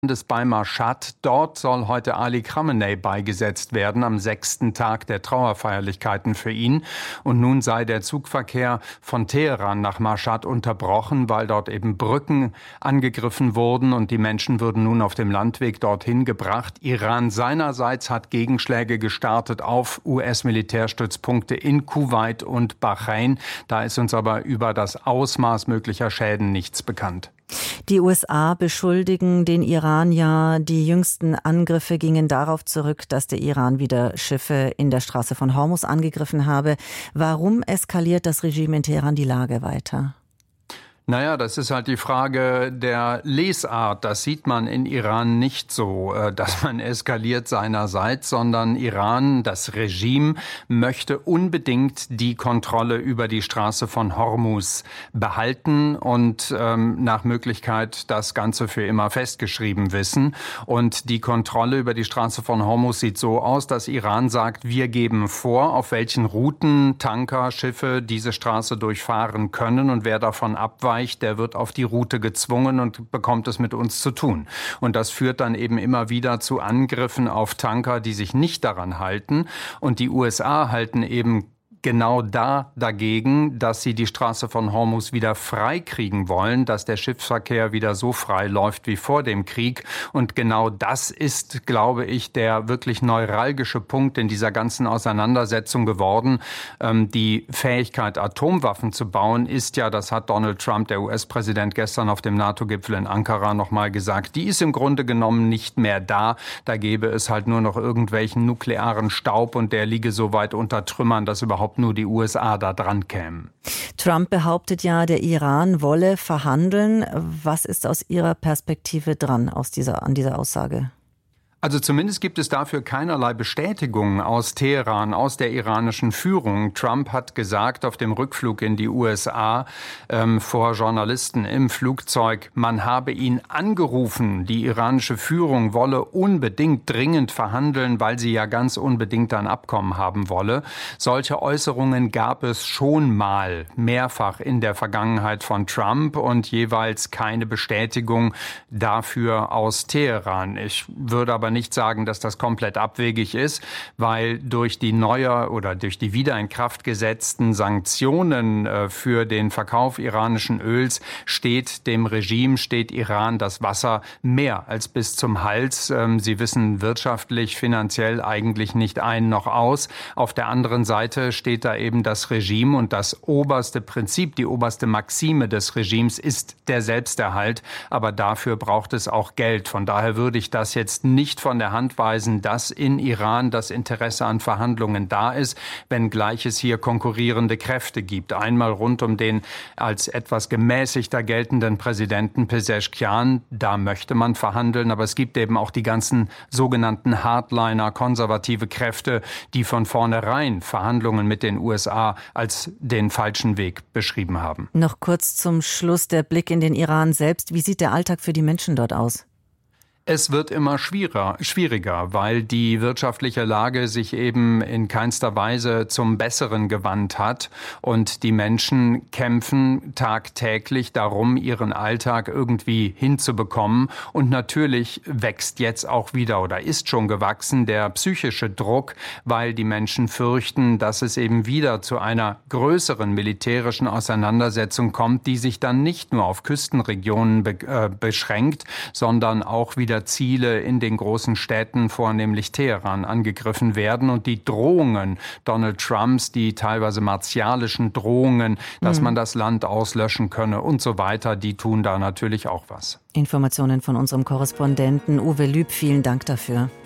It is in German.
bei Mashhad. Dort soll heute Ali Khamenei beigesetzt werden, am 6. Tag der Trauerfeierlichkeiten für ihn. Und nun sei der Zugverkehr von Teheran nach Mashhad unterbrochen, weil dort eben Brücken angegriffen wurden und die Menschen würden nun auf dem Landweg dorthin gebracht. Iran seinerseits hat Gegenschläge gestartet auf US-Militärstützpunkte in Kuwait und Bahrain. Da ist uns aber über das Ausmaß möglicher Schäden nichts bekannt. Die USA beschuldigen den Iran ja, die jüngsten Angriffe gingen darauf zurück, dass der Iran wieder Schiffe in der Straße von Hormuz angegriffen habe. Warum eskaliert das Regime in Teheran die Lage weiter? Naja, das ist halt die Frage der Lesart. Das sieht man in Iran nicht so, dass man eskaliert seinerseits, sondern Iran, das Regime, möchte unbedingt die Kontrolle über die Straße von Hormuz behalten und nach Möglichkeit das Ganze für immer festgeschrieben wissen. Und die Kontrolle über die Straße von Hormuz sieht so aus, dass Iran sagt, wir geben vor, auf welchen Routen Tanker, Schiffe diese Straße durchfahren können und wer davon abweicht, der wird auf die Route gezwungen und bekommt es mit uns zu tun. Und das führt dann eben immer wieder zu Angriffen auf Tanker, die sich nicht daran halten. Und die USA halten eben genau dagegen, dass sie die Straße von Hormuz wieder frei kriegen wollen, dass der Schiffsverkehr wieder so frei läuft wie vor dem Krieg. Und genau das ist, glaube ich, der wirklich neuralgische Punkt in dieser ganzen Auseinandersetzung geworden. Die Fähigkeit, Atomwaffen zu bauen, ist ja, das hat Donald Trump, der US-Präsident, gestern auf dem NATO-Gipfel in Ankara nochmal gesagt, die ist im Grunde genommen nicht mehr da. Da gäbe es halt nur noch irgendwelchen nuklearen Staub und der liege so weit unter Trümmern, dass überhaupt nur die USA da dran kämen. Trump behauptet ja, der Iran wolle verhandeln. Was ist aus Ihrer Perspektive dran an dieser Aussage? Also zumindest gibt es dafür keinerlei Bestätigung aus Teheran, aus der iranischen Führung. Trump hat gesagt auf dem Rückflug in die USA vor Journalisten im Flugzeug, man habe ihn angerufen, die iranische Führung wolle unbedingt dringend verhandeln, weil sie ja ganz unbedingt ein Abkommen haben wolle. Solche Äußerungen gab es schon mal mehrfach in der Vergangenheit von Trump und jeweils keine Bestätigung dafür aus Teheran. Ich würde aber nicht sagen, dass das komplett abwegig ist, weil durch die wieder in Kraft gesetzten Sanktionen für den Verkauf iranischen Öls steht Iran das Wasser mehr als bis zum Hals. Sie wissen wirtschaftlich, finanziell eigentlich nicht ein noch aus. Auf der anderen Seite steht da eben das Regime und das oberste Prinzip, die oberste Maxime des Regimes ist der Selbsterhalt. Aber dafür braucht es auch Geld. Von daher würde ich das jetzt nicht von der Hand weisen, dass in Iran das Interesse an Verhandlungen da ist, wenngleich es hier konkurrierende Kräfte gibt. Einmal rund um den als etwas gemäßigter geltenden Präsidenten Pezeshkian, da möchte man verhandeln, aber es gibt eben auch die ganzen sogenannten Hardliner, konservative Kräfte, die von vornherein Verhandlungen mit den USA als den falschen Weg beschrieben haben. Noch kurz zum Schluss der Blick in den Iran selbst. Wie sieht der Alltag für die Menschen dort aus? Es wird immer schwieriger, weil die wirtschaftliche Lage sich eben in keinster Weise zum Besseren gewandt hat und die Menschen kämpfen tagtäglich darum, ihren Alltag irgendwie hinzubekommen. Und natürlich wächst jetzt auch wieder oder ist schon gewachsen der psychische Druck, weil die Menschen fürchten, dass es eben wieder zu einer größeren militärischen Auseinandersetzung kommt, die sich dann nicht nur auf Küstenregionen beschränkt, sondern auch wieder Ziele in den großen Städten, vornehmlich Teheran, angegriffen werden. Und die Drohungen Donald Trumps, die teilweise martialischen Drohungen, dass man das Land auslöschen könne und so weiter, die tun da natürlich auch was. Informationen von unserem Korrespondenten Uwe Lüb, vielen Dank dafür.